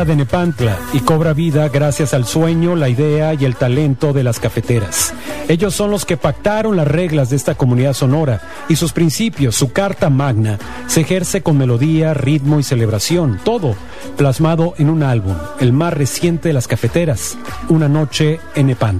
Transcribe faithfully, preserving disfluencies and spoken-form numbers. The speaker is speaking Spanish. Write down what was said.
de Nepantla y cobra vida gracias al sueño, la idea y el talento de las cafeteras. Ellos son los que pactaron las reglas de esta comunidad sonora y sus principios, su carta magna, se ejerce con melodía, ritmo y celebración, todo plasmado en un álbum, el más reciente de las cafeteras, Una noche en Nepantla.